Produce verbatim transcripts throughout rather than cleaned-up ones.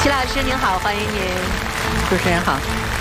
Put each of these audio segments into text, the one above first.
齐老师您好，欢迎您。 主持人好。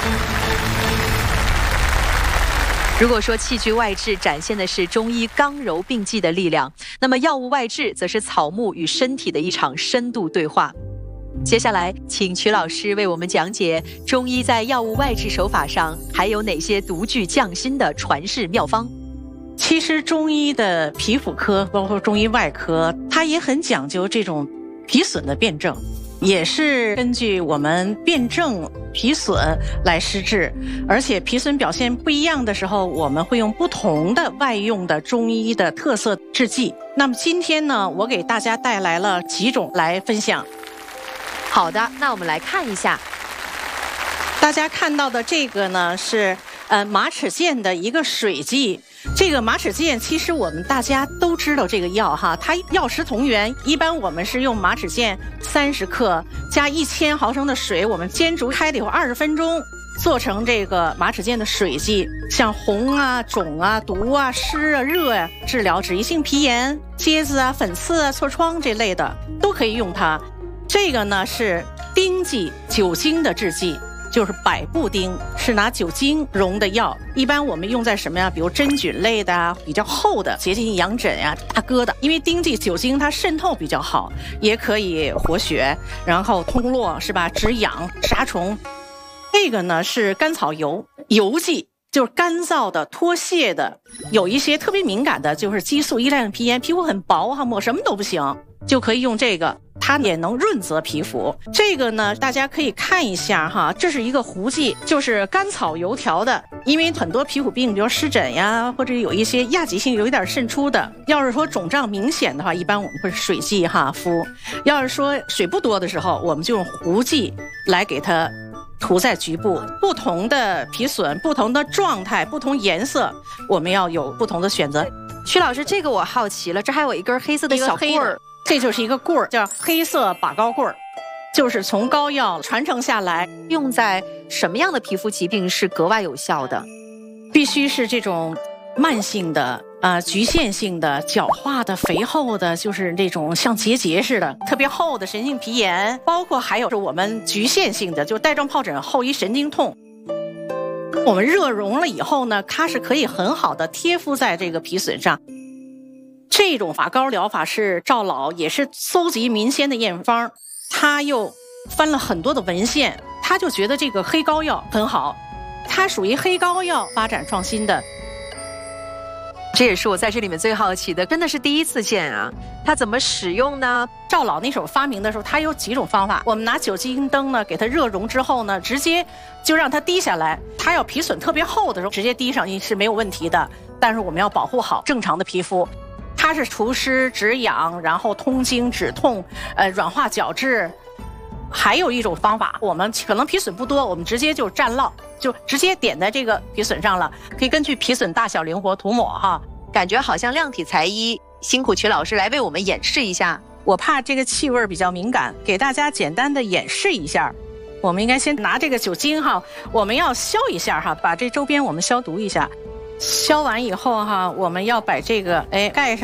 如果说器具外治展现的是中医刚柔并济的力量，那么药物外治则是草木与身体的一场深度对话。接下来请曲老师为我们讲解中医在药物外治手法上还有哪些独具匠心的传世妙方。 其实中医的皮肤科包括中医外科，它也很讲究这种皮损的辨证，也是根据我们辨证皮损来施治，而且皮损表现不一样的时候，我们会用不同的外用的中医的特色制剂。那么今天呢，我给大家带来了几种来分享。 好的，那我们来看一下。 大家看到的这个呢是呃马齿苋的一个水剂。这个马齿苋其实我们大家都知道这个药哈，它药食同源。一般我们是用马齿苋三十克加一千毫升的水，我们煎煮开了以后二十分钟，做成这个马齿苋的水剂。像红啊、肿啊、毒啊、湿啊、热啊，治疗脂溢性皮炎、疖子啊、粉刺啊、痤疮这类的都可以用它。这个呢是丁剂酒精的制剂，就是百步丁，是拿酒精溶的药。一般我们用在什么呀？比如真菌类的啊，比较厚的结晶痒疹呀、大疙瘩。因为丁剂酒精它渗透比较好，也可以活血，然后通络是吧？止痒、杀虫。这个呢是甘草油，油剂。就是干燥的、脱屑的，有一些特别敏感的，就是激素依赖性皮炎，皮肤很薄哈，抹什么都不行，就可以用这个，它也能润泽皮肤。这个呢，大家可以看一下哈，这是一个糊剂，就是甘草油调的。因为很多皮肤病，比如湿疹呀，或者有一些亚急性有一点渗出的，要是说肿胀明显的话，一般我们会水剂哈敷；要是说水不多的时候，我们就用糊剂来给它涂在局部。不同的皮损、不同的状态、不同颜色，我们要有不同的选择。 曲老师，这个我好奇了，这还有一根黑色的小棍儿， 这就是一个棍儿，叫黑色把膏棍儿，就是从膏药传承下来， 用在什么样的皮肤疾病是格外有效的？ 必须是这种慢性的。呃，局限性的、角化的、肥厚的，就是这种像结节似的，特别厚的神经皮炎，包括还有是我们局限性的，就带状疱疹后遗神经痛。我们热溶了以后呢，它是可以很好的贴敷在这个皮损上。这种发膏疗法是赵老也是搜集民间的验方，他又翻了很多的文献，他就觉得这个黑膏药很好，它属于黑膏药发展创新的。 这也是我在这里面最好奇的，真的是第一次见啊！它怎么使用呢？ 赵老那时候发明的时候，他有几种方法。我们拿酒精灯呢，给它热溶之后呢，直接就让它滴下来。它要皮损特别厚的时候，直接滴上去是没有问题的。但是我们要保护好正常的皮肤。它是除湿止痒，然后通经止痛，呃，软化角质。还有一种方法，我们可能皮损不多，我们直接就蘸烙，就直接点在这个皮损上了，可以根据皮损大小灵活涂抹哈。 感觉好像量体裁衣，辛苦曲老师来为我们演示一下。 我怕这个气味比较敏感，给大家简单的演示一下。我们应该先拿这个酒精哈，我们要消一下哈，把这周边我们消毒一下。消完以后哈，我们要把这个哎盖上。